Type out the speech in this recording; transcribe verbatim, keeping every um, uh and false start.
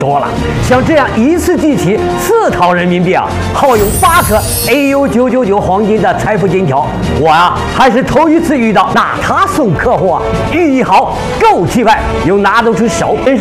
多了，像这样一次集齐四套人民币啊，好用八颗 A U 九九九黄金的财富金条，我呀、啊、还是头一次遇到。那他送客户啊，寓意好，够气派，又拿得出手。真是